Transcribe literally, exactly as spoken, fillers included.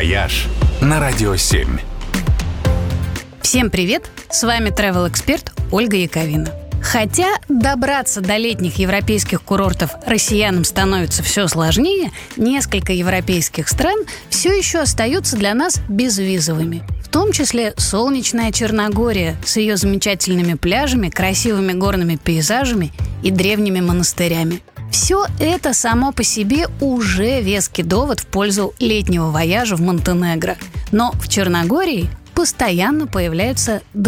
«Вояж» на Радио семь. Всем привет! С вами travel-эксперт Ольга Яковина. Хотя добраться до летних европейских курортов россиянам становится все сложнее, несколько европейских стран все еще остаются для нас безвизовыми. В том числе солнечная Черногория с ее замечательными пляжами, красивыми горными пейзажами и древними монастырями. Все это само по себе уже веский довод в пользу летнего вояжа в Монтенегро. Но в Черногории постоянно появляются